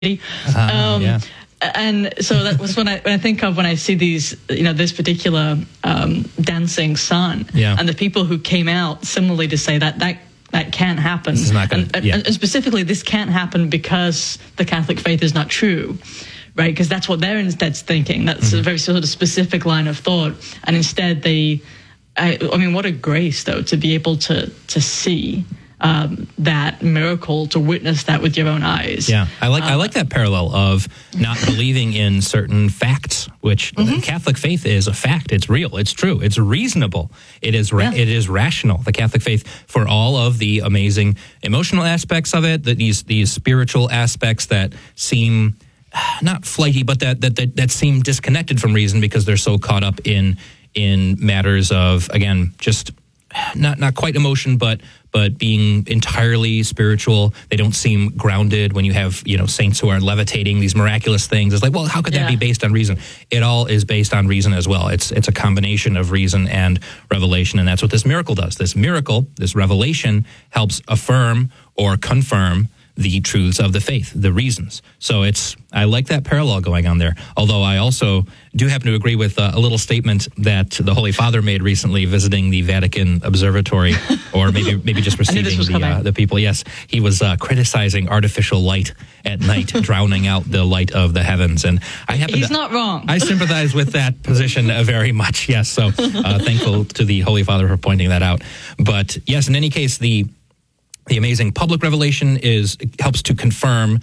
Yeah. And so that was when I think of when I see these, this particular dancing sun, and the people who came out similarly to say that can't happen. This is not going to, and specifically, this can't happen because the Catholic faith is not true, right? Because that's what they're instead thinking. That's a very sort of specific line of thought. And instead, I mean, what a grace, though, to be able to see that miracle, to witness that with your own eyes. Yeah, I like that parallel of not believing in certain facts, which the Catholic faith is a fact. It's real. It's true. It's reasonable. It is rational. The Catholic faith, for all of the amazing emotional aspects of it, these spiritual aspects that seem not flighty, but that seem disconnected from reason because they're so caught up in matters of, again, just not quite emotion, but being entirely spiritual. They don't seem grounded when you have, saints who are levitating these miraculous things. It's like, well, how could that be based on reason? It all is based on reason as well. It's a combination of reason and revelation, and that's what this miracle does. This miracle, this revelation, helps affirm or confirm the truths of the faith, the reasons. So I like that parallel going on there. Although I also do happen to agree with a little statement that the Holy Father made recently visiting the Vatican Observatory, or maybe just receiving the people. Yes, he was criticizing artificial light at night, drowning out the light of the heavens. And he's not wrong. I sympathize with that position very much. Yes, so thankful to the Holy Father for pointing that out. But yes, in any case, the amazing public revelation helps to confirm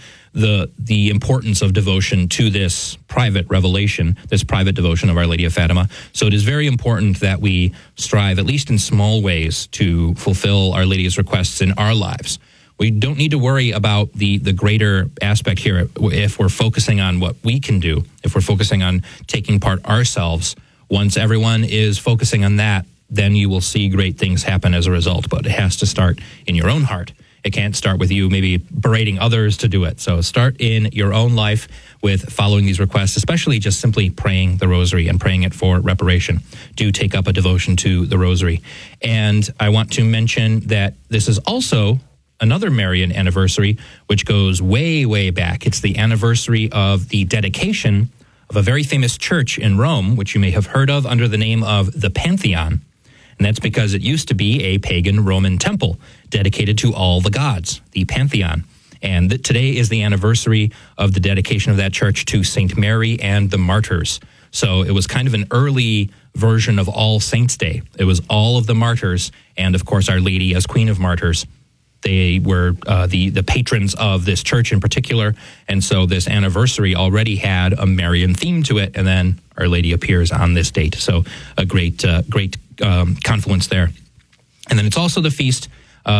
the importance of devotion to this private revelation, this private devotion of Our Lady of Fatima. So it is very important that we strive, at least in small ways, to fulfill Our Lady's requests in our lives. We don't need to worry about the greater aspect here if we're focusing on what we can do, if we're focusing on taking part ourselves. Once everyone is focusing on that, then you will see great things happen as a result. But it has to start in your own heart. It can't start with you maybe berating others to do it. So start in your own life with following these requests, especially just simply praying the rosary and praying it for reparation. Do take up a devotion to the rosary. And I want to mention that this is also another Marian anniversary, which goes way, way back. It's the anniversary of the dedication of a very famous church in Rome, which you may have heard of under the name of the Pantheon. And that's because it used to be a pagan Roman temple dedicated to all the gods, the Pantheon. And today is the anniversary of the dedication of that church to St. Mary and the Martyrs. So it was kind of an early version of All Saints' Day. It was all of the martyrs and, of course, Our Lady as Queen of Martyrs. They were the patrons of this church in particular, and so this anniversary already had a Marian theme to it, and then Our Lady appears on this date. So a great confluence there. And then it's also the feast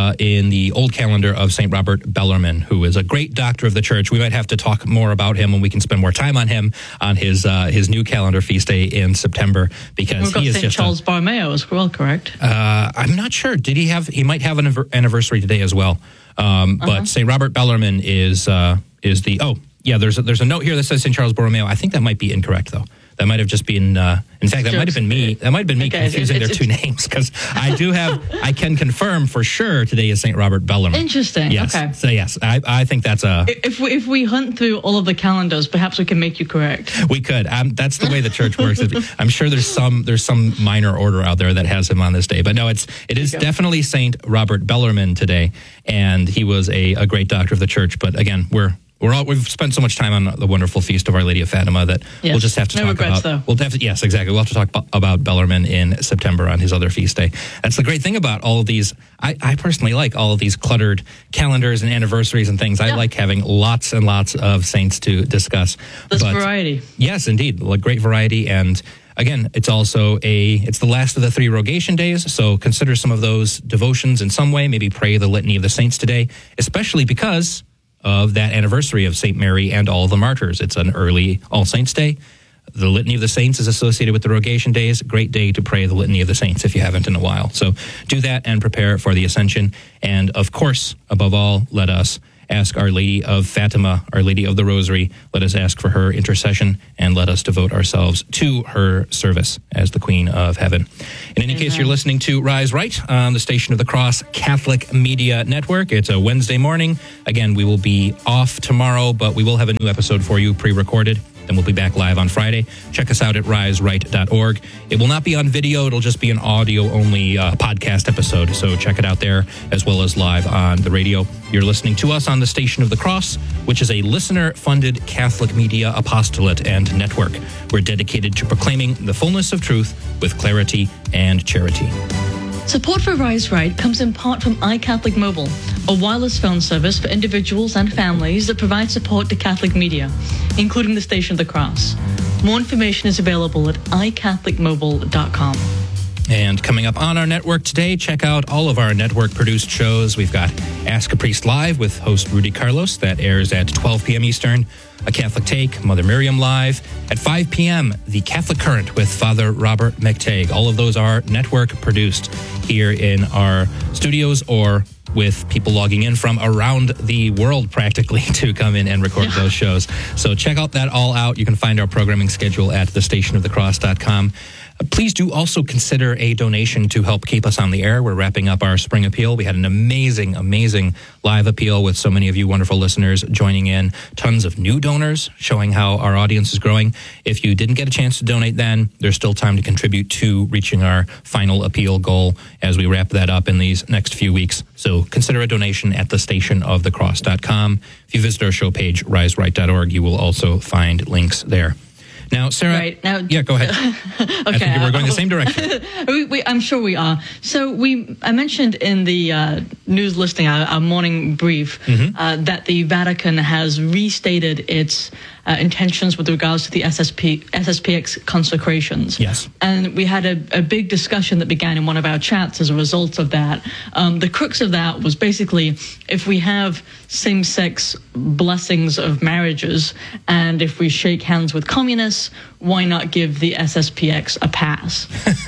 in the old calendar of St. Robert Bellarmine, who is a great doctor of the church. We might have to talk more about him when we can spend more time on him on his new calendar feast day in September, because he is St. Charles Borromeo as well, correct? I'm not sure. He might have an anniversary today as well. But St. Robert Bellarmine is there's a note here that says St. Charles Borromeo. I think that might be incorrect, though. That might have just been, in fact, that might have been me. That might have been me confusing their two names, because I can confirm for sure today is St. Robert Bellarmine. Interesting. Yes. Okay. So yes, I think that's a. If we hunt through all of the calendars, perhaps we can make you correct. We could. That's the way the church works. I'm sure there's some minor order out there that has him on this day, but no, it is definitely St. Robert Bellarmine today, and he was a great doctor of the church. But again, we've spent so much time on the wonderful feast of Our Lady of Fatima that we'll just have to talk about. Yes, exactly. We'll have to talk about Bellarmine in September on his other feast day. That's the great thing about all of these. I personally like all of these cluttered calendars and anniversaries and things. I like having lots and lots of saints to discuss. There's variety. Yes, indeed. Great variety. And again, it's the last of the 3 rogation days. So consider some of those devotions in some way. Maybe pray the Litany of the Saints today, especially because of that anniversary of St. Mary and all the martyrs. It's an early All Saints' Day. The Litany of the Saints is associated with the Rogation Days. Great day to pray the Litany of the Saints if you haven't in a while. So do that and prepare for the Ascension. And of course, above all, let us ask Our Lady of Fatima, Our Lady of the Rosary. Let us ask for her intercession, and let us devote ourselves to her service as the Queen of Heaven. In any case, you're listening to Rise Right on the Station of the Cross Catholic Media Network. It's a Wednesday morning. Again, we will be off tomorrow, but we will have a new episode for you pre-recorded. Then we'll be back live on Friday. Check us out at riseright.org. It will not be on video. It'll just be an audio-only podcast episode. So check it out there, as well as live on the radio. You're listening to us on the Station of the Cross, which is a listener-funded Catholic media apostolate and network. We're dedicated to proclaiming the fullness of truth with clarity and charity. Support for Rise Right comes in part from iCatholic Mobile, a wireless phone service for individuals and families that provide support to Catholic media, including the Station of the Cross. More information is available at iCatholicMobile.com. And coming up on our network today, check out all of our network-produced shows. We've got Ask a Priest Live with host Rudy Carlos. That airs at 12 p.m. Eastern. A Catholic Take, Mother Miriam Live. At 5 p.m., The Catholic Current with Father Robert McTague. All of those are network-produced here in our studios or with people logging in from around the world practically to come in and record those shows. So check out that all out. You can find our programming schedule at thestationofthecross.com. Please do also consider a donation to help keep us on the air. We're wrapping up our spring appeal. We had an amazing, amazing live appeal with so many of you wonderful listeners joining in. Tons of new donors showing how our audience is growing. If you didn't get a chance to donate then, there's still time to contribute to reaching our final appeal goal as we wrap that up in these next few weeks. So consider a donation at thestationofthecross.com. If you visit our show page, riseright.org, you will also find links there. Now, Sarah, right, now, yeah, go ahead. Okay, I think we're going the same direction. I'm sure we are. So I mentioned in the news listing, our morning brief, that the Vatican has restated its intentions with regards to the SSPX consecrations. Yes. And we had a big discussion that began in one of our chats as a result of that. The crux of that was basically if we have same-sex blessings of marriages and if we shake hands with communists, why not give the SSPX a pass?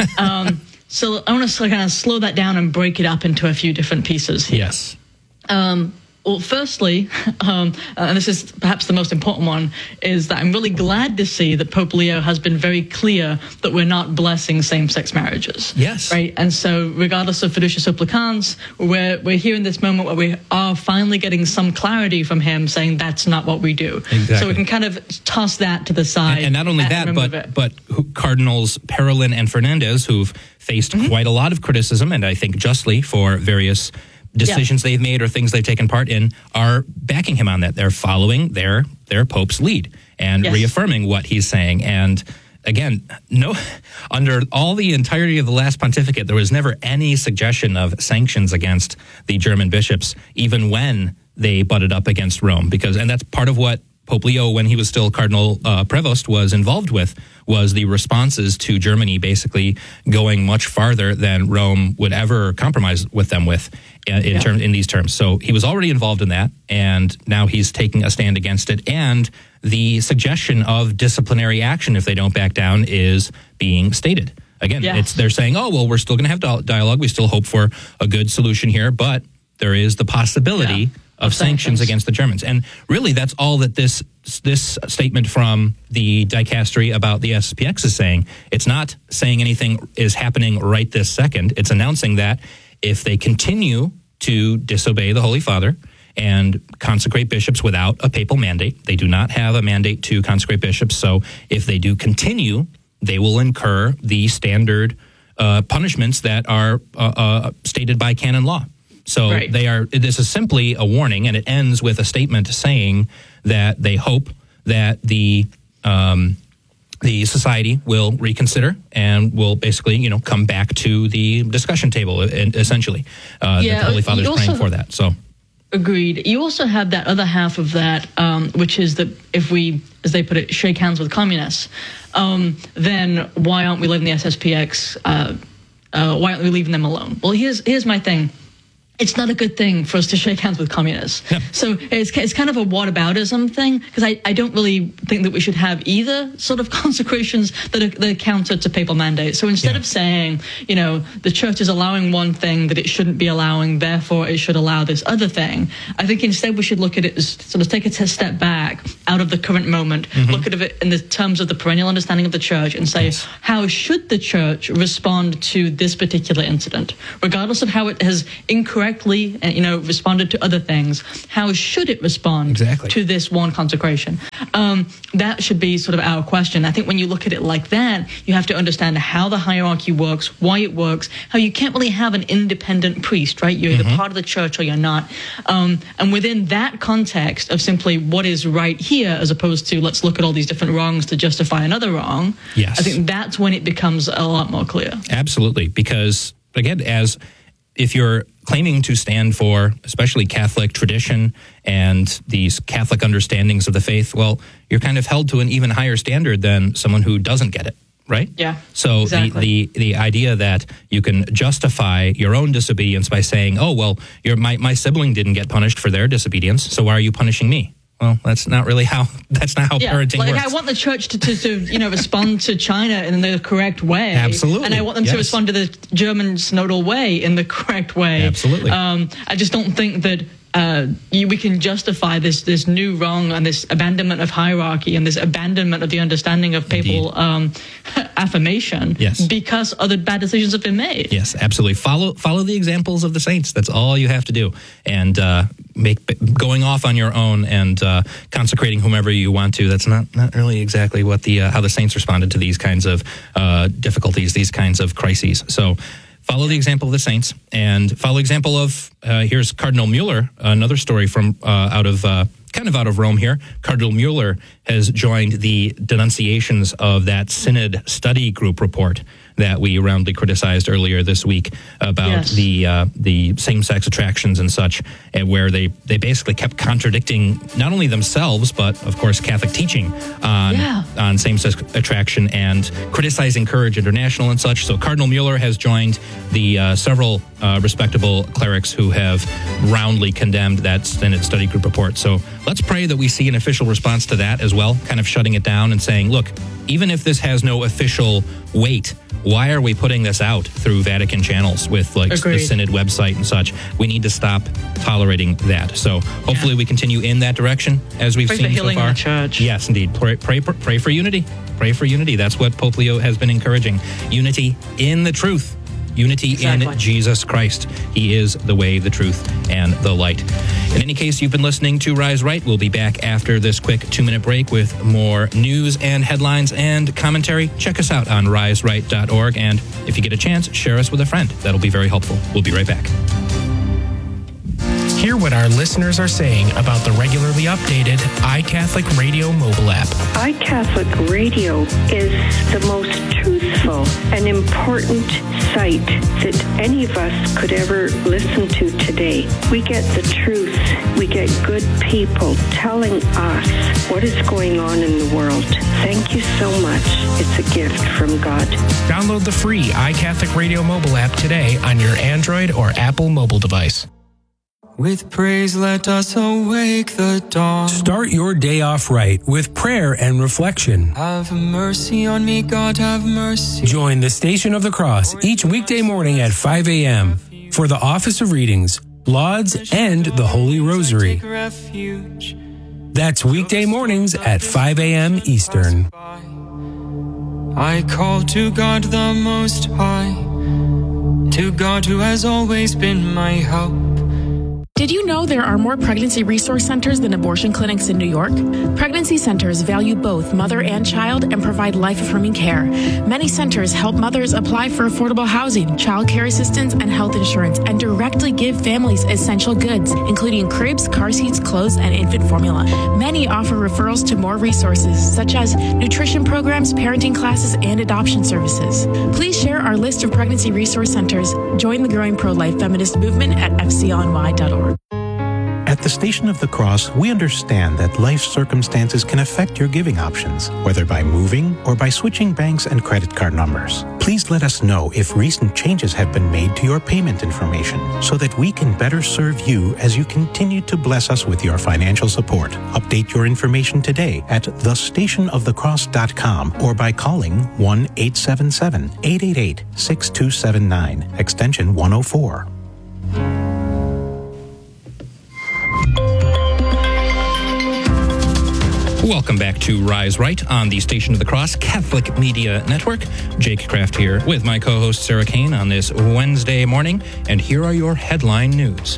So I want to kind of slow that down and break it up into a few different pieces here. Yes. Well, firstly, and this is perhaps the most important one, is that I'm really glad to see that Pope Leo has been very clear that we're not blessing same-sex marriages. Yes. Right? And so regardless of Fiducia Supplicans, we're here in this moment where we are finally getting some clarity from him saying that's not what we do. Exactly. So we can kind of toss that to the side. And not only that, but Cardinals Parolin and Fernandez, who've faced quite a lot of criticism, and I think justly, for various decisions they've made or things they've taken part in, are backing him on that. They're following their Pope's lead and reaffirming what he's saying. And again, under all the entirety of the last pontificate, there was never any suggestion of sanctions against the German bishops, even when they butted up against Rome. And that's part of what Pope Leo, when he was still Cardinal Prevost, was involved with, was the responses to Germany basically going much farther than Rome would ever compromise with them with in these terms. So he was already involved in that, and now he's taking a stand against it. And the suggestion of disciplinary action if they don't back down is being stated. Again, they're saying, oh, well, we're still going to have dialogue. We still hope for a good solution here, but there is the possibility of sanctions against the Germans. And really, that's all that this statement from the dicastery about the SPX is saying. It's not saying anything is happening right this second. It's announcing that if they continue to disobey the Holy Father and consecrate bishops without a papal mandate, they do not have a mandate to consecrate bishops. So if they do continue, they will incur the standard punishments that are stated by canon law. So this is simply a warning, and it ends with a statement saying that they hope that the society will reconsider and will basically, come back to the discussion table, essentially. The Holy Father is praying for that. So, agreed. You also have that other half of that, which is that if we, as they put it, shake hands with communists, then why aren't we letting the SSPX? Why aren't we leaving them alone? Well, here's my thing. it's not a good thing for us to shake hands with communists. Yep. So it's kind of a whataboutism thing, because I don't really think that we should have either sort of consecrations that are counter to papal mandate. So instead of saying, the church is allowing one thing that it shouldn't be allowing, therefore it should allow this other thing, I think instead we should look at it as sort of take a step back out of the current moment, look at it in the terms of the perennial understanding of the church and say, how should the church respond to this particular incident? Regardless of how it has incorrectly responded to other things, how should it respond to this one consecration? That should be sort of our question. I think when you look at it like that, you have to understand how the hierarchy works, why it works, how you can't really have an independent priest, right? You're either part of the church or you're not. And within that context of simply what is right here, as opposed to let's look at all these different wrongs to justify another wrong, I think that's when it becomes a lot more clear. Absolutely. Because, again, if you're claiming to stand for especially Catholic tradition and these Catholic understandings of the faith, well, you're kind of held to an even higher standard than someone who doesn't get it, right? Yeah. So exactly. the idea that you can justify your own disobedience by saying, oh, well, my sibling didn't get punished for their disobedience, so why are you punishing me? Well, that's not how parenting works. I want the church to respond to China in the correct way. Absolutely. And I want them to respond to the German synodal way in the correct way. Absolutely. I just don't think that we can justify this new wrong and this abandonment of hierarchy and this abandonment of the understanding of papal affirmation because other bad decisions have been made. Yes, absolutely. Follow the examples of the saints. That's all you have to do. And going off on your own and consecrating whomever you want to, that's not really exactly what how the saints responded to these kinds of difficulties, these kinds of crises. So follow the example of the saints and follow the example of, here's Cardinal Mueller, another story from out of Rome here. Cardinal Mueller has joined the denunciations of that Synod study group report that we roundly criticized earlier this week about the same-sex attractions and such, and where they basically kept contradicting not only themselves, but, of course, Catholic teaching on same-sex attraction and criticizing Courage International and such. So Cardinal Mueller has joined the several respectable clerics who have roundly condemned that Synod study group report. So let's pray that we see an official response to that as well, kind of shutting it down and saying, look, even if this has no official weight, why are we putting this out through Vatican channels with the Synod website and such? We need to stop tolerating that. So hopefully we continue in that direction as we've seen so far. The church. Yes, indeed. Pray for unity. Pray for unity. That's what Pope Leo has been encouraging. Unity in the truth. Unity in Jesus Christ. He is the way, the truth, and the light. In any case, you've been listening to Rise Right. We'll be back after this quick 2-minute break with more news and headlines and commentary. Check us out on riseright.org. And if you get a chance, share us with a friend. That'll be very helpful. We'll be right back. Hear what our listeners are saying about the regularly updated iCatholic Radio mobile app. iCatholic Radio is the most truthful and important site that any of us could ever listen to today. We get the truth. We get good people telling us what is going on in the world. Thank you so much. It's a gift from God. Download the free iCatholic Radio mobile app today on your Android or Apple mobile device. With praise, let us awake the dawn. Start your day off right with prayer and reflection. Have mercy on me, God, have mercy. Join the Station of the Cross each weekday morning at 5 a.m. for the Office of Readings, Lauds, and the Holy Rosary. That's weekday mornings at 5 a.m. Eastern. I call to God the Most High, to God who has always been my help. Did you know there are more pregnancy resource centers than abortion clinics in New York? Pregnancy centers value both mother and child and provide life-affirming care. Many centers help mothers apply for affordable housing, child care assistance, and health insurance, and directly give families essential goods, including cribs, car seats, clothes, and infant formula. Many offer referrals to more resources, such as nutrition programs, parenting classes, and adoption services. Please share our list of pregnancy resource centers. Join the growing pro-life feminist movement at fcony.org. At At the Station of the Cross, we understand that life circumstances can affect your giving options, whether by moving or by switching banks and credit card numbers. Please let us know if recent changes have been made to your payment information so that we can better serve you as you continue to bless us with your financial support. Update your information today at thestationofthecross.com or by calling 1-877-888-6279, extension 104. Welcome back to Rise Right on the Station of the Cross Catholic Media Network. Jake Kraft here with my co-host Sarah Kane on this Wednesday morning, and here are your headline news.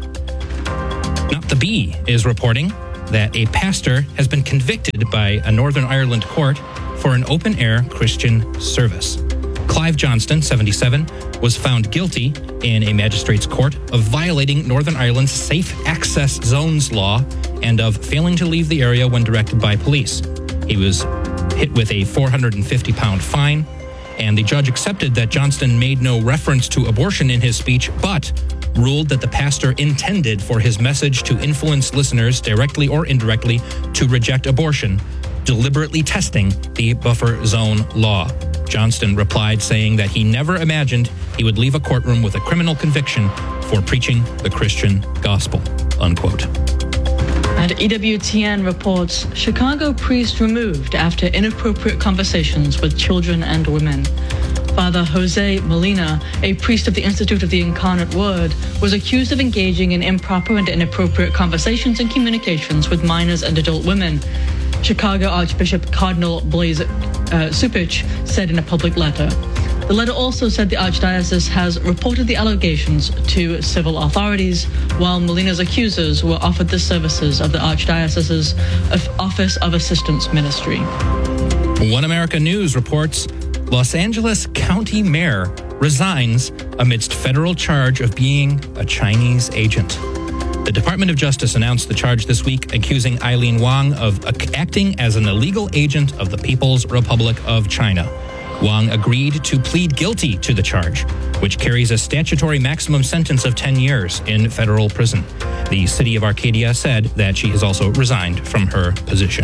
Not the Bee is reporting that a pastor has been convicted by a Northern Ireland court for an open-air Christian service. Clive Johnston, 77, was found guilty in a magistrate's court of violating Northern Ireland's Safe Access Zones law and of failing to leave the area when directed by police. He was hit with a 450-pound fine, and the judge accepted that Johnston made no reference to abortion in his speech, but ruled that the pastor intended for his message to influence listeners directly or indirectly to reject abortion, deliberately testing the buffer zone law. Johnston replied saying that he never imagined he would leave a courtroom with a criminal conviction for preaching the Christian gospel, unquote. And EWTN reports Chicago priest removed after inappropriate conversations with children and women. Father Jose Molina, a priest of the Institute of the Incarnate Word, was accused of engaging in improper and inappropriate conversations and communications with minors and adult women. Chicago Archbishop Cardinal Blaise Cupich said in a public letter. The letter also said the Archdiocese has reported the allegations to civil authorities, while Molina's accusers were offered the services of the Archdiocese's Office of Assistance Ministry. One America News reports Los Angeles County Mayor resigns amidst federal charge of being a Chinese agent. The Department of Justice announced the charge this week, accusing Eileen Wang of acting as an illegal agent of the People's Republic of China. Wang agreed to plead guilty to the charge, which carries a statutory maximum sentence of 10 years in federal prison. The city of Arcadia said that she has also resigned from her position.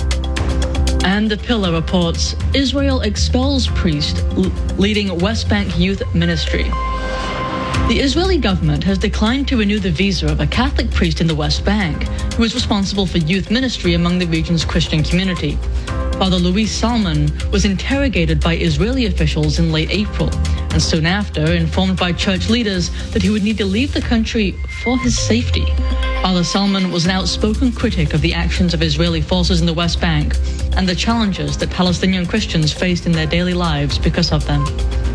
And The Pillar reports Israel expels priest leading West Bank youth ministry. The Israeli government has declined to renew the visa of a Catholic priest in the West Bank, who is responsible for youth ministry among the region's Christian community. Father Louis Salman was interrogated by Israeli officials in late April, and soon after informed by church leaders that he would need to leave the country for his safety. Father Salman was an outspoken critic of the actions of Israeli forces in the West Bank and the challenges that Palestinian Christians faced in their daily lives because of them.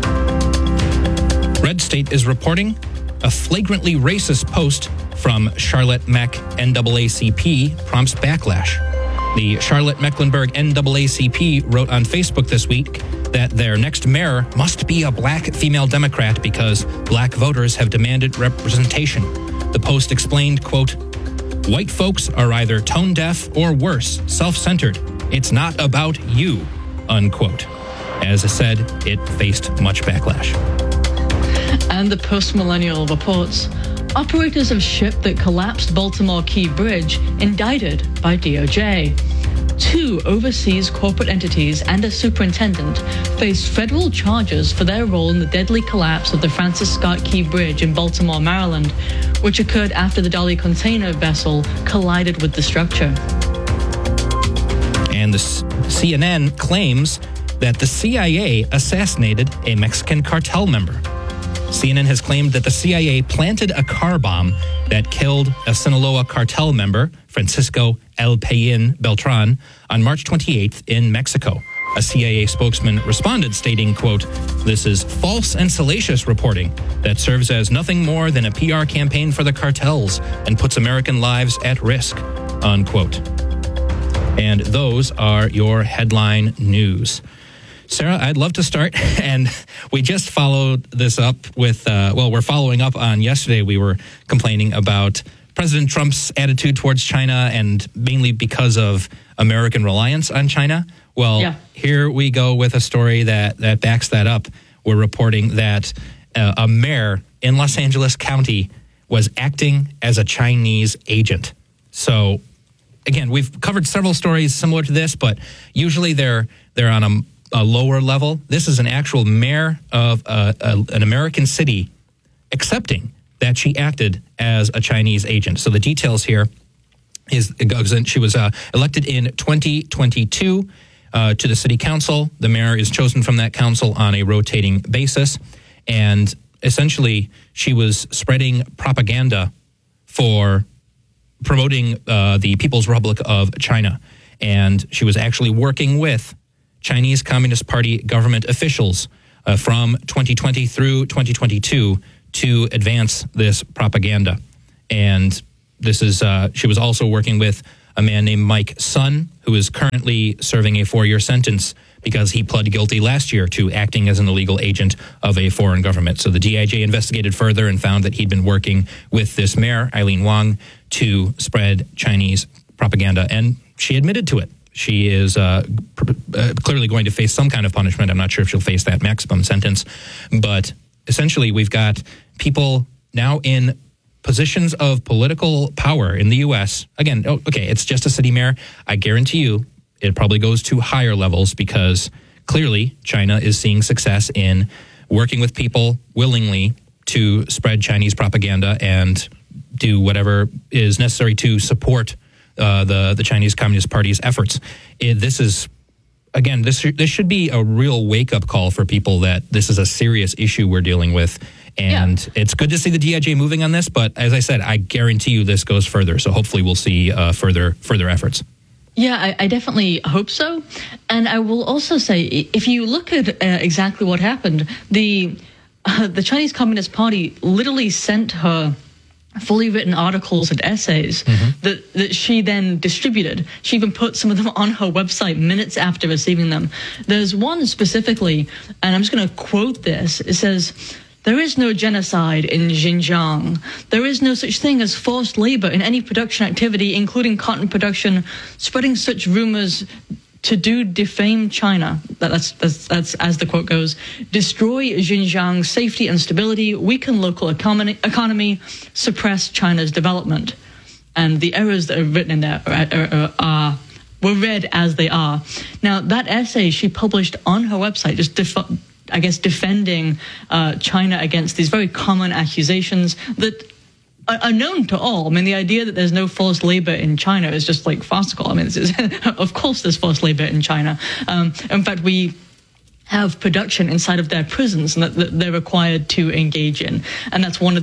Red State is reporting a flagrantly racist post from Charlotte Meck NAACP prompts backlash. The Charlotte Mecklenburg NAACP wrote on Facebook this week that their next mayor must be a black female Democrat because black voters have demanded representation. The post explained, quote, "White folks are either tone deaf or worse, self-centered. It's not about you," unquote. As I said, it faced much backlash. And the Post-Millennial reports operators of ship that collapsed Baltimore Key Bridge indicted by DOJ. 2 overseas corporate entities and a superintendent faced federal charges for their role in the deadly collapse of the Francis Scott Key Bridge in Baltimore, Maryland, which occurred after the Dali container vessel collided with the structure. And the CNN claims that the CIA assassinated a Mexican cartel member. CNN has claimed that the CIA planted a car bomb that killed a Sinaloa cartel member, Francisco El Payin Beltran, on March 28th in Mexico. A CIA spokesman responded stating, quote, "This is false and salacious reporting that serves as nothing more than a PR campaign for the cartels and puts American lives at risk," unquote. And those are your headline news. Sarah, I'd love to start, and we just followed this up with, we're following up on yesterday. We were complaining about President Trump's attitude towards China, and mainly because of American reliance on China. Well, Here we go with a story that backs that up. We're reporting that a mayor in Los Angeles County was acting as a Chinese agent. So, again, we've covered several stories similar to this, but usually they're on a lower level. This is an actual mayor of an American city accepting that she acted as a Chinese agent. So the details here is she was elected in 2022 to the city council. The mayor is chosen from that council on a rotating basis. And essentially, she was spreading propaganda for promoting the People's Republic of China. And she was actually working with Chinese Communist Party government officials from 2020 through 2022 to advance this propaganda. And this is she was also working with a man named Mike Sun, who is currently serving a 4-year sentence because he pled guilty last year to acting as an illegal agent of a foreign government. So the DIJ investigated further and found that he'd been working with this mayor, Eileen Wang, to spread Chinese propaganda. And she admitted to it. She is clearly going to face some kind of punishment. I'm not sure if she'll face that maximum sentence. But essentially, we've got people now in positions of political power in the U.S. Again, okay, it's just a city mayor. I guarantee you it probably goes to higher levels because clearly China is seeing success in working with people willingly to spread Chinese propaganda and do whatever is necessary to support the Chinese Communist Party's efforts. This is, again, this should be a real wake-up call for people that this is a serious issue we're dealing with. And it's good to see the DIJ moving on this, but as I said, I guarantee you this goes further. So hopefully we'll see further efforts. Yeah, I definitely hope so. And I will also say, if you look at exactly what happened, the Chinese Communist Party literally sent her fully written articles and essays that she then distributed. She even put some of them on her website minutes after receiving them. There's one specifically, and I'm just going to quote this. It says, "There is no genocide in Xinjiang. There is no such thing as forced labor in any production activity, including cotton production. Spreading such rumors to defame China," that's as the quote goes, "destroy Xinjiang's safety and stability, weaken local economy, suppress China's development." And the errors that are written in there were read as they are. Now, that essay she published on her website, just defending China against these very common accusations that are known to all. I mean, the idea that there's no forced labor in China is just like farcical. I mean, of course there's forced labor in China. In fact, we have production inside of their prisons that they're required to engage in. And that's one of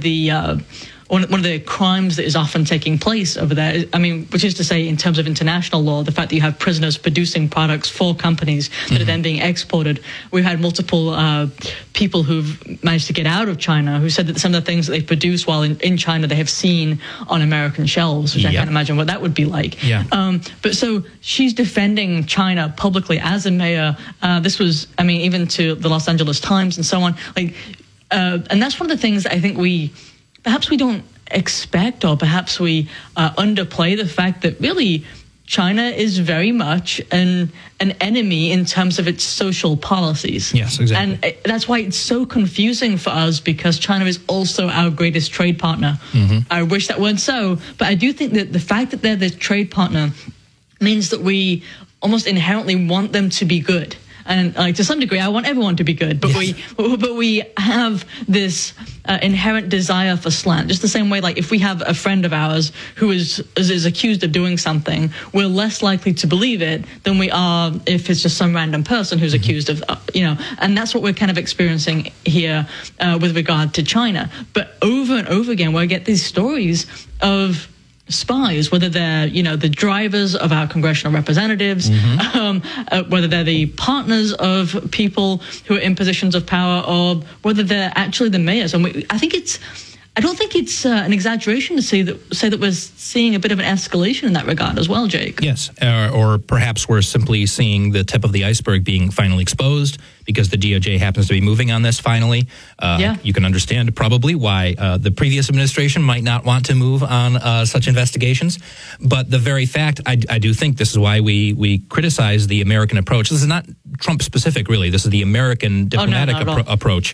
the crimes that is often taking place over there. I mean, which is to say, in terms of international law, the fact that you have prisoners producing products for companies that are then being exported. We've had multiple people who've managed to get out of China who said that some of the things that they produce while in China they have seen on American shelves, which I can't imagine what that would be like. Yeah. But so she's defending China publicly as a mayor. This was, I mean, even to the Los Angeles Times and so on. And that's one of the things that I think perhaps we don't expect, or perhaps we underplay the fact that really China is very much an enemy in terms of its social policies. Yes, exactly. And that's why it's so confusing for us, because China is also our greatest trade partner. I wish that weren't so, but I do think that the fact that they're the trade partner means that we almost inherently want them to be good. And to some degree, I want everyone to be good, but we have this inherent desire for slant. Just the same way, like if we have a friend of ours who is accused of doing something, we're less likely to believe it than we are if it's just some random person who's accused of, And that's what we're kind of experiencing here with regard to China. But over and over again, we get these stories of spies, whether they're, the drivers of our congressional representatives, whether they're the partners of people who are in positions of power, or whether they're actually the mayors. And I don't think it's an exaggeration to say that we're seeing a bit of an escalation in that regard as well, Jake. Yes, or perhaps we're simply seeing the tip of the iceberg being finally exposed. because the DOJ happens to be moving on this finally. You can understand probably why the previous administration might not want to move on such investigations. But the very fact, I do think this is why we criticize the American approach. This is not Trump specific, really. This is the American diplomatic approach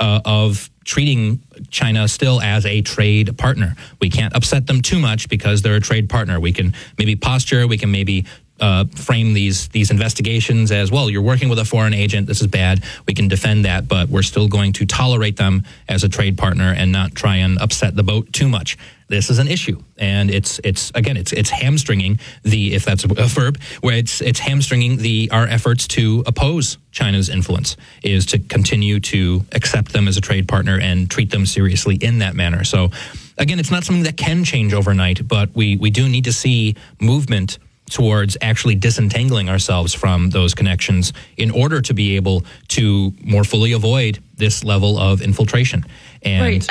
of treating China still as a trade partner. We can't upset them too much because they're a trade partner. We can maybe posture, we can maybe frame these investigations as, well, you're working with a foreign agent, this is bad. We can defend that, but we're still going to tolerate them as a trade partner and not try and upset the boat too much. This is an issue, and it's hamstringing the, if that's a verb, where it's hamstringing our efforts to oppose China's influence, is to continue to accept them as a trade partner and treat them seriously in that manner. So, again, it's not something that can change overnight, but we do need to see movement towards actually disentangling ourselves from those connections in order to be able to more fully avoid this level of infiltration. And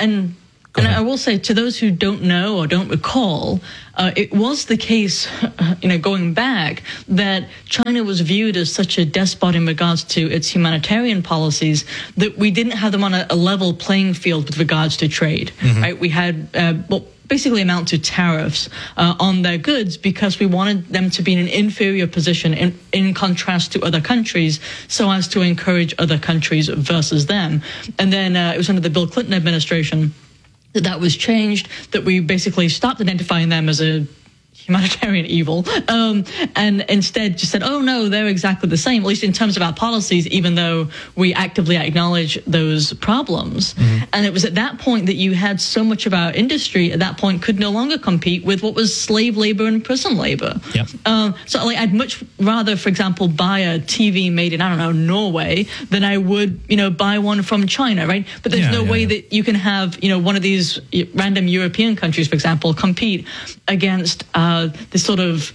I will say, to those who don't know or don't recall, it was the case, going back, that China was viewed as such a despot in regards to its humanitarian policies that we didn't have them on a level playing field with regards to trade. Right? We had basically amount to tariffs on their goods because we wanted them to be in an inferior position in contrast to other countries, so as to encourage other countries versus them. And then it was under the Bill Clinton administration that was changed, that we basically stopped identifying them as a humanitarian evil, and instead just said, oh no, they're exactly the same, at least in terms of our policies, even though we actively acknowledge those problems. And it was at that point that you had so much of our industry at that point could no longer compete with what was slave labor and prison labor. So I'd much rather, for example, buy a TV made in, Norway than I would, buy one from China, right? But there's no way that you can have, one of these random European countries, for example, compete against this sort of,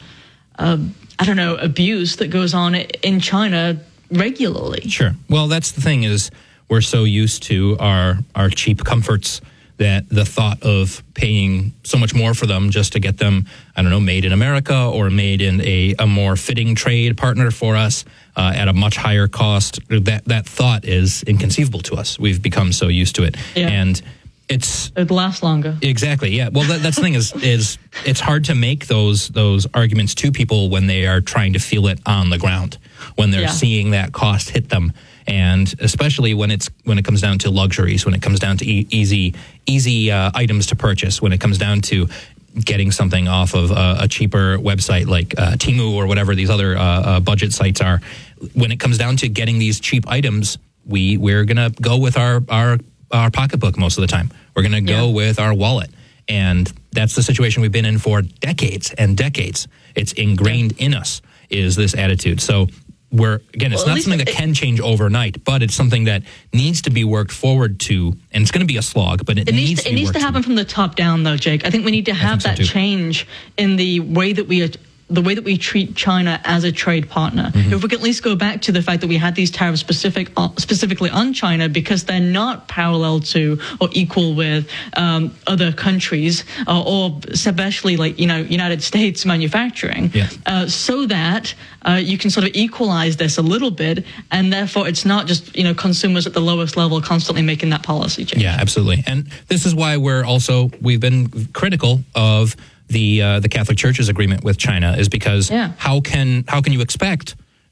abuse that goes on in China regularly. Sure. Well, that's the thing, is we're so used to our cheap comforts that the thought of paying so much more for them just to get them, made in America or made in a more fitting trade partner for us at a much higher cost, that thought is inconceivable to us. We've become so used to it. And it lasts longer. Exactly. Yeah. Well, that's the thing is it's hard to make those arguments to people when they are trying to feel it on the ground, when they're seeing that cost hit them, and especially when it comes down to luxuries, when it comes down to easy items to purchase, when it comes down to getting something off of a cheaper website like Temu or whatever these other budget sites are. When it comes down to getting these cheap items, we're gonna go with our pocketbook most of the time. We're going to go with our wallet. And that's the situation we've been in for decades and decades. It's ingrained in us, is this attitude. So it's not something that can change overnight, but it's something that needs to be worked forward to, and it's going to be a slog, but it needs to happen from the top down, though, Jake. I think we need to have that change in the way that we treat China as a trade partner. If we can at least go back to the fact that we had these tariffs specifically on China because they're not parallel to or equal with other countries or especially United States manufacturing, so that you can sort of equalize this a little bit, and therefore it's not just consumers at the lowest level constantly making that policy change. Yeah, absolutely. And this is why we've been critical of the Catholic Church's agreement with China, is because how can you expect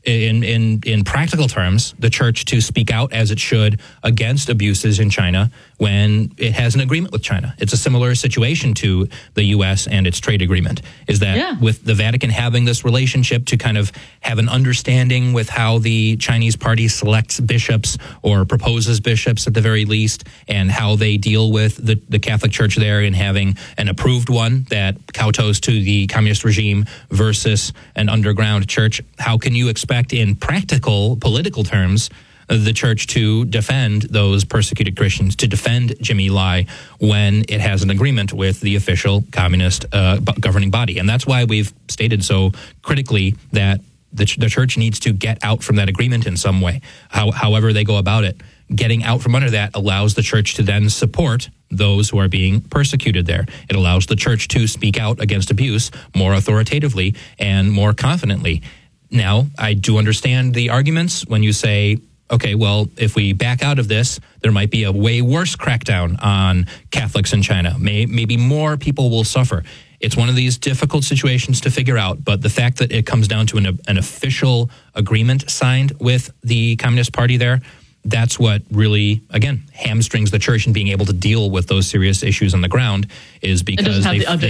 in practical terms the church to speak out as it should against abuses in China when it has an agreement with China? It's a similar situation to the U.S. and its trade agreement, is that with the Vatican having this relationship to kind of have an understanding with how the Chinese party selects bishops or proposes bishops at the very least, and how they deal with the Catholic Church there and having an approved one that kowtows to the communist regime versus an underground church. How can you expect in practical political terms the church to defend those persecuted Christians, to defend Jimmy Lai, when it has an agreement with the official communist governing body? And that's why we've stated so critically that the church needs to get out from that agreement in some way, however they go about it. Getting out from under that allows the church to then support those who are being persecuted there. It allows the church to speak out against abuse more authoritatively and more confidently. Now, I do understand the arguments when you say okay, well, if we back out of this, there might be a way worse crackdown on Catholics in China. Maybe more people will suffer. It's one of these difficult situations to figure out, but the fact that it comes down to an official agreement signed with the Communist Party there, that's what really, again, hamstrings the church in being able to deal with those serious issues on the ground, is because they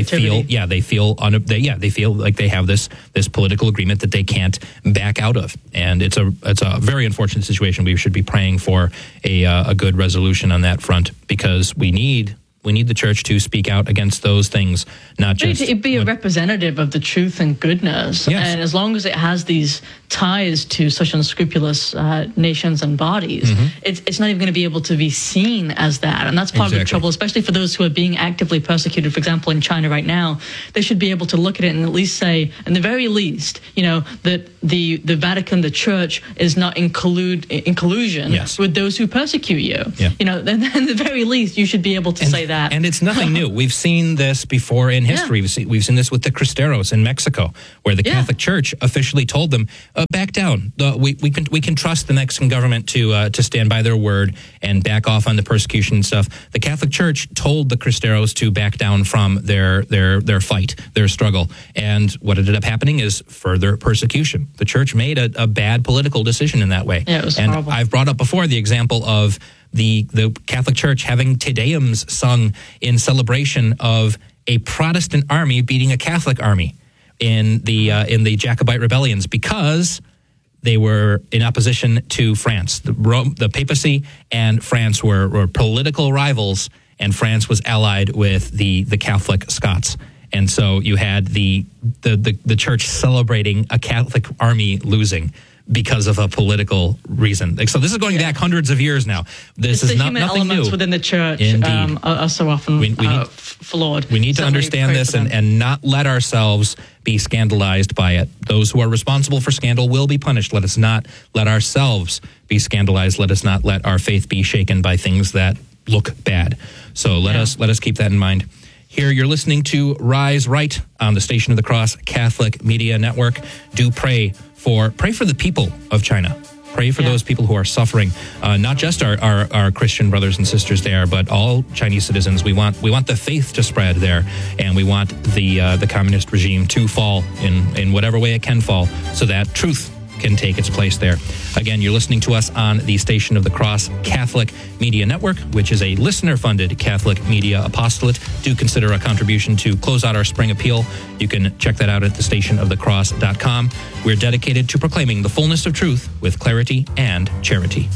feel like they have this political agreement that they can't back out of, and it's a very unfortunate situation. We should be praying for a good resolution on that front, because we need the church to speak out against those things, not just... It'd be a representative of the truth and goodness. Yes. And as long as it has these ties to such unscrupulous nations and bodies, it's not even going to be able to be seen as that. And that's part of the trouble, especially for those who are being actively persecuted. For example, in China right now, they should be able to look at it and at least say, in the very least, that the Vatican, the church, is not in collusion with those who persecute you. Yeah. Then at the very least, you should be able to say that. And it's nothing new. We've seen this before in history. We've seen this with the Cristeros in Mexico, where the Catholic Church officially told them, back down. We can trust the Mexican government to stand by their word and back off on the persecution and stuff. The Catholic Church told the Cristeros to back down from their fight, their struggle. And what ended up happening is further persecution. The church made a bad political decision in that way. Yeah, it was and horrible. I've brought up before the example of the Catholic Church having Te Deums sung in celebration of a Protestant army beating a Catholic army in the Jacobite rebellions, because they were in opposition to France. The papacy and France were political rivals, and France was allied with the Catholic Scots. And so you had the church celebrating a Catholic army losing because of a political reason. So this is going back hundreds of years now. This is the not human nothing elements new. within the church are so often flawed. We need to understand this and not let ourselves be scandalized by it. Those who are responsible for scandal will be punished. Let us not let ourselves be scandalized. Let us not let our faith be shaken by things that look bad. So let us keep that in mind. Here you're listening to Rise Right on the Station of the Cross Catholic Media Network. Do pray for the people of China. Pray for those people who are suffering, not just our Christian brothers and sisters there, but all Chinese citizens. We want the faith to spread there, and we want the communist regime to fall in whatever way it can fall, so that truth can take its place there. Again, you're listening to us on the Station of the Cross Catholic Media Network, which is a listener-funded Catholic media apostolate. Do consider a contribution to close out our spring appeal. You can check that out at thestationofthecross.com. We're dedicated to proclaiming the fullness of truth with clarity and charity.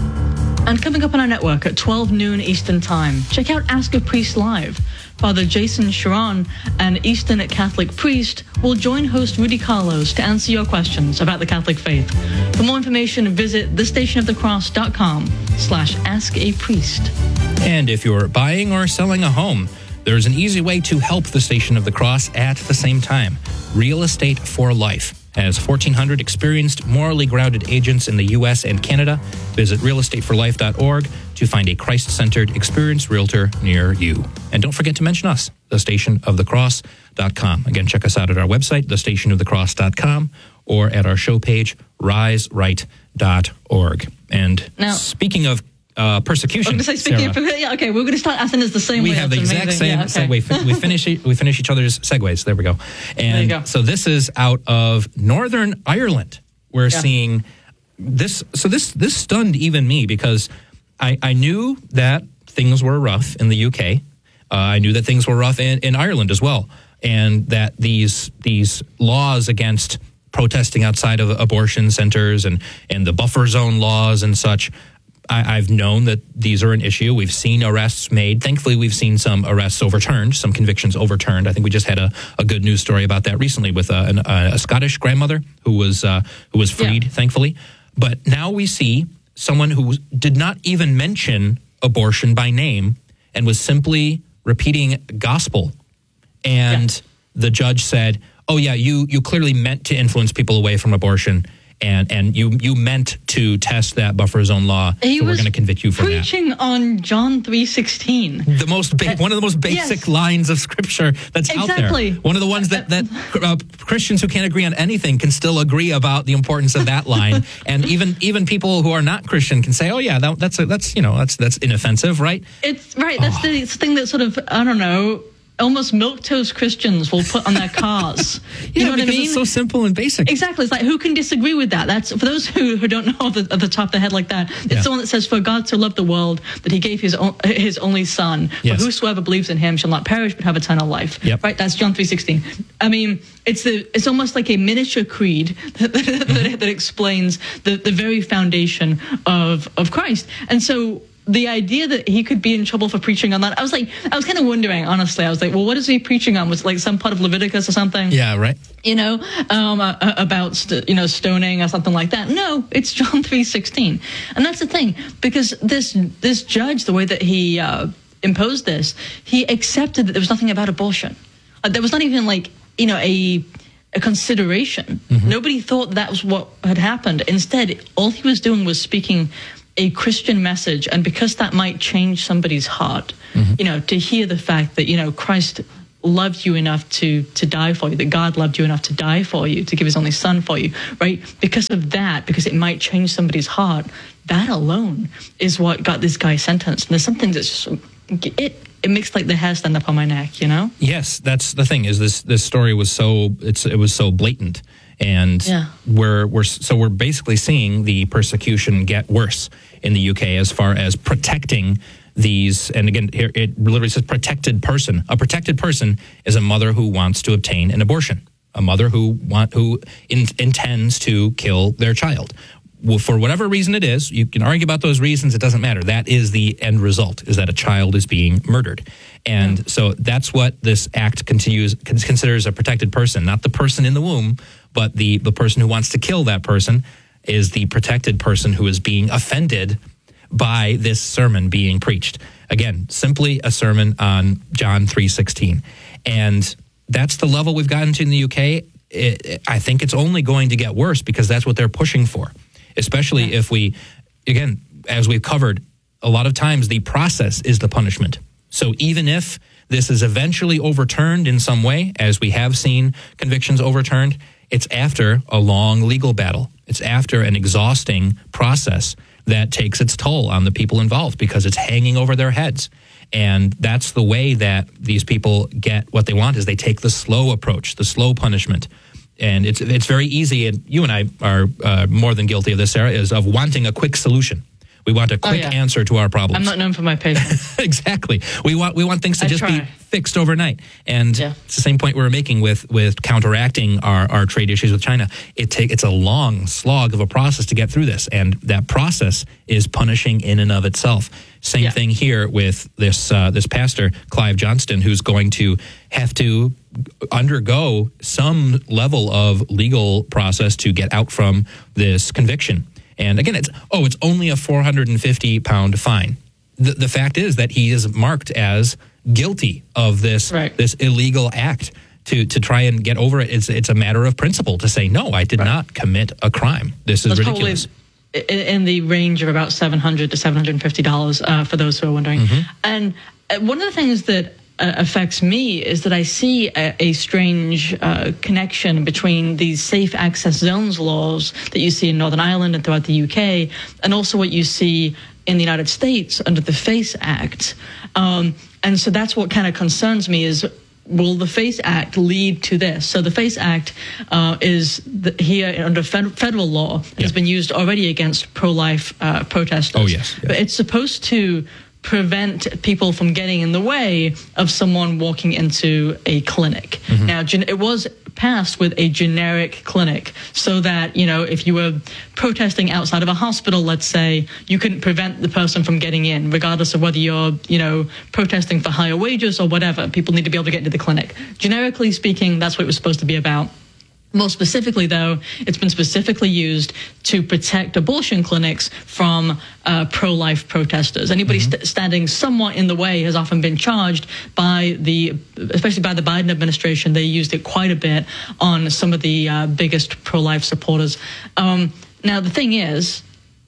And coming up on our network at 12 noon Eastern Time, check out Ask a Priest Live. Father Jason Sharon, an Eastern Catholic priest, will join host Rudy Carlos to answer your questions about the Catholic faith. For more information, visit thestationofthecross.com/askapriest. And if you're buying or selling a home, there's an easy way to help the Station of the Cross at the same time. Real Estate for Life has 1,400 experienced, morally grounded agents in the U.S. and Canada. Visit realestateforlife.org to find a Christ-centered, experienced realtor near you. And don't forget to mention us, thestationofthecross.com. Again, check us out at our website, thestationofthecross.com, or at our show page, riseright.org. And now, speaking of persecution, I'm going to say, we're going to start asking this the same way. We have the exact same segue. We finish each other's segues. There we go. And there you go. So this is out of Northern Ireland. We're seeing this. So this stunned even me, because I knew that things were rough in the UK. I knew that things were rough in Ireland as well, and that these laws against protesting outside of abortion centers and the buffer zone laws and such. I've known that these are an issue. We've seen arrests made. Thankfully, we've seen some arrests overturned, some convictions overturned. I think we just had a good news story about that recently with a Scottish grandmother who was freed, thankfully. But now we see someone who did not even mention abortion by name and was simply repeating gospel. And the judge said, oh, yeah, you clearly meant to influence people away from abortion. and you meant to test that buffer zone law, so we're going to convict you for that. Preaching on John 3:16. One of the most basic lines of scripture that's out there. One of the ones that Christians who can't agree on anything can still agree about the importance of that line, and even people who are not Christian can say, "Oh yeah, that's inoffensive, right?" It's right. That's the thing that sort of, I don't know, almost milquetoast Christians will put on their cars. You know what I mean? It's so simple and basic. Exactly. It's like, who can disagree with that? That's for those who don't know off the top of their head like that. It's the one that says, "For God so loved the world that He gave His only Son. For whosoever believes in Him shall not perish but have eternal life." Yep. Right. That's John 3:16. I mean, it's almost like a miniature creed that explains the very foundation of Christ. And so, the idea that he could be in trouble for preaching on that, I was kind of wondering, honestly. I was like, well, what is he preaching on? Was it like some part of Leviticus or something? Yeah, right. About stoning or something like that. No, it's John 3:16, and that's the thing, because this judge, the way that he imposed this, he accepted that there was nothing about abortion. There was not even a consideration. Mm-hmm. Nobody thought that was what had happened. Instead, all he was doing was speaking a Christian message, and because that might change somebody's heart, to hear the fact that, Christ loved you enough to die for you, that God loved you enough to die for you, to give His only Son for you, right? Because of that, because it might change somebody's heart, that alone is what got this guy sentenced. And there's something that's just, it makes the hair stand up on my neck, Yes, that's the thing, is this story was it was so blatant. And we're basically seeing the persecution get worse in the UK as far as protecting these. And again, here it literally says protected person. A protected person is a mother who wants to obtain an abortion, a mother who intends to kill their child. Well, for whatever reason it is, you can argue about those reasons. It doesn't matter. That is the end result, is that a child is being murdered. And so that's what this act considers a protected person, not the person in the womb, but the person who wants to kill that person is the protected person who is being offended by this sermon being preached. Again, simply a sermon on John 3:16. And that's the level we've gotten to in the UK. I think it's only going to get worse, because that's what they're pushing for. Especially if again, as we've covered, a lot of times the process is the punishment. So even if this is eventually overturned in some way, as we have seen convictions overturned, it's after a long legal battle. It's after an exhausting process that takes its toll on the people involved, because it's hanging over their heads. And that's the way that these people get what they want, is they take the slow approach, the slow punishment. And it's very easy, and you and I are more than guilty of this, Sarah, is of wanting a quick solution. We want a quick answer to our problems. I'm not known for my patience. Exactly. We want things to be fixed overnight. And it's the same point we were making with counteracting our trade issues with China. It's a long slog of a process to get through this, and that process is punishing in and of itself. Same thing here with this pastor, Clive Johnston, who's going to have to undergo some level of legal process to get out from this conviction. And again, it's only a £450 fine. The fact is that he is marked as guilty of this illegal act. To try and get over it, it's a matter of principle to say, no, I did not commit a crime. This is ridiculous. In the range of about $700 to $750 for those who are wondering. Mm-hmm. And one of the things that affects me is that I see a strange connection between these safe access zones laws that you see in Northern Ireland and throughout the UK, and also what you see in the United States under the FACE Act. And so that's what kind of concerns me is, will the FACE Act lead to this? So the FACE Act is here under federal law has been used already against pro-life protesters. Oh, yes. But it's supposed to prevent people from getting in the way of someone walking into a clinic. Mm-hmm. Now, it was passed with a generic clinic so that, if you were protesting outside of a hospital, let's say, you couldn't prevent the person from getting in, regardless of whether you're, protesting for higher wages or whatever. People need to be able to get into the clinic. Generically speaking, that's what it was supposed to be about. More specifically, though, it's been specifically used to protect abortion clinics from pro-life protesters. Anybody standing somewhat in the way has often been charged by especially by the Biden administration. They used it quite a bit on some of the biggest pro-life supporters. Now, the thing is,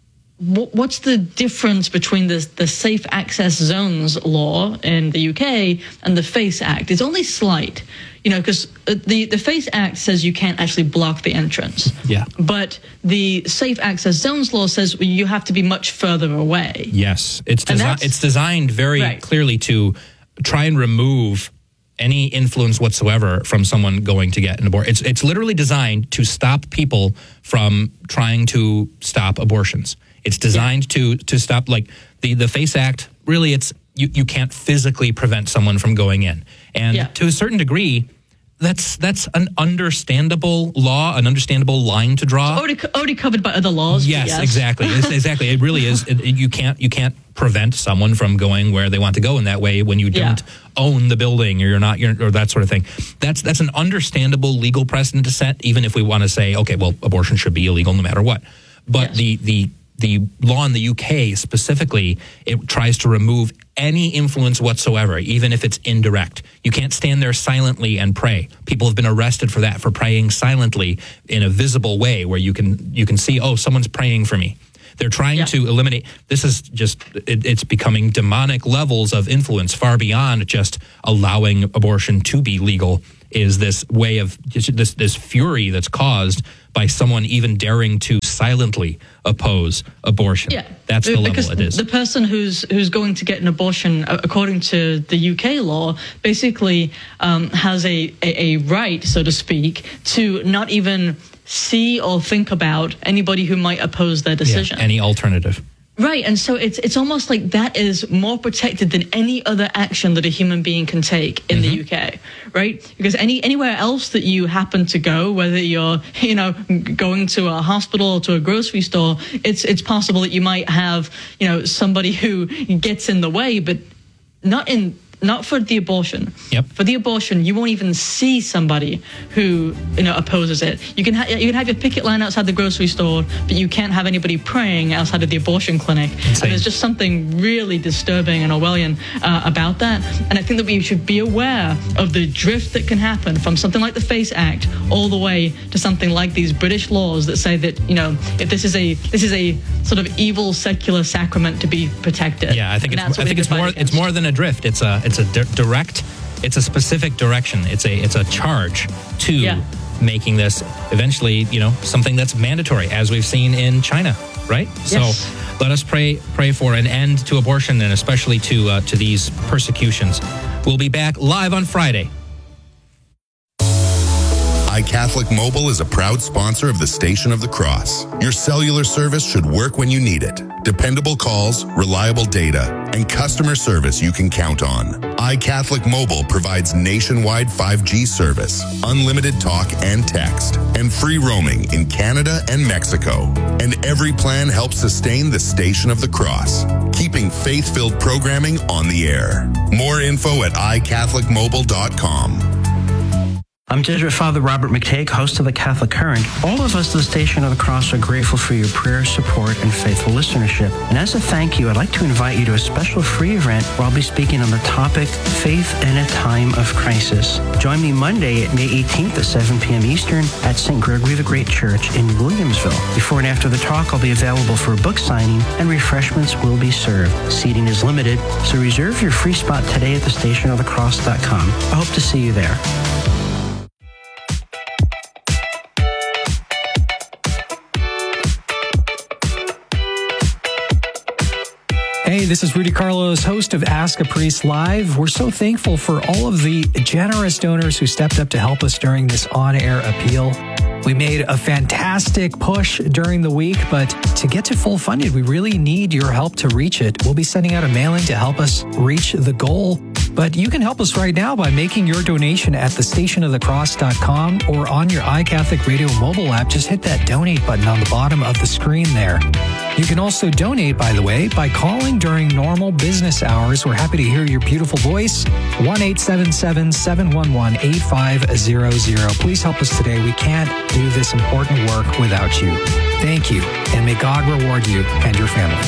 what's the difference between the Safe Access Zones law in the UK and the FACE Act? It's only slight, because the FACE Act says you can't actually block the entrance. Yeah. But the Safe Access Zones law says you have to be much further away. Yes. It's designed very clearly to try and remove any influence whatsoever from someone going to get an abortion. It's literally designed to stop people from trying to stop abortions. It's designed to stop, like the FACE Act, really you can't physically prevent someone from going in. And to a certain degree, that's an understandable law, an understandable line to draw. It's already covered by other laws. Yes, exactly. Exactly. It really is. You can't prevent someone from going where they want to go in that way when you don't own the building or or that sort of thing. That's an understandable legal precedent to set, even if we want to say, okay, well, abortion should be illegal no matter what. But the law in the UK specifically, it tries to remove any influence whatsoever, even if it's indirect. You can't stand there silently and pray. People have been arrested for that, for praying silently in a visible way where you can see, oh, someone's praying for me. They're trying to eliminate, this is just, it's becoming demonic levels of influence far beyond just allowing abortion to be legal, is this way of, this fury that's caused by someone even daring to silently oppose abortion. Yeah, that's the level it is. The person who's going to get an abortion, according to the UK law, basically has a right, so to speak, to not even see or think about anybody who might oppose their decision. Yeah, any alternative. Right, and so it's almost like that is more protected than any other action that a human being can take in the UK, right? Because anywhere else that you happen to go, whether you're going to a hospital or to a grocery store, it's possible that you might have somebody who gets in the way, but not for the abortion. Yep. For the abortion, you won't even see somebody who opposes it. You can have your picket line outside the grocery store, but you can't have anybody praying outside of the abortion clinic. Insane. And there's just something really disturbing and Orwellian about that. And I think that we should be aware of the drift that can happen from something like the FACE Act all the way to something like these British laws that say that if this is a sort of evil secular sacrament to be protected. Yeah, I think it's more than a drift. It's a specific direction. It's a charge to making this eventually, something that's mandatory, as we've seen in China, right? Yes. So let us pray for an end to abortion and especially to these persecutions. We'll be back live on Friday. iCatholic Mobile is a proud sponsor of the Station of the Cross. Your cellular service should work when you need it. Dependable calls, reliable data, and customer service you can count on. iCatholic Mobile provides nationwide 5G service, unlimited talk and text, and free roaming in Canada and Mexico. And every plan helps sustain the Station of the Cross, keeping faith-filled programming on the air. More info at iCatholicMobile.com. I'm Jesuit Father Robert McTague, host of the Catholic Current. All of us at the Station of the Cross are grateful for your prayer, support, and faithful listenership. And as a thank you, I'd like to invite you to a special free event where I'll be speaking on the topic, Faith in a Time of Crisis. Join me Monday, May 18th at 7 p.m. Eastern at St. Gregory the Great Church in Williamsville. Before and after the talk, I'll be available for a book signing and refreshments will be served. Seating is limited, so reserve your free spot today at thestationofthecross.com. I hope to see you there. Hey, this is Rudy Carlos, host of Ask a Priest Live. We're so thankful for all of the generous donors who stepped up to help us during this on-air appeal. We made a fantastic push during the week, but to get to full funded, we really need your help to reach it. We'll be sending out a mailing to help us reach the goal. But you can help us right now by making your donation at thestationofthecross.com or on your iCatholic Radio mobile app. Just hit that donate button on the bottom of the screen there. You can also donate, by the way, by calling during normal business hours. We're happy to hear your beautiful voice. 1-877-711-8500. Please help us today. We can't do this important work without you. Thank you, and may God reward you and your family.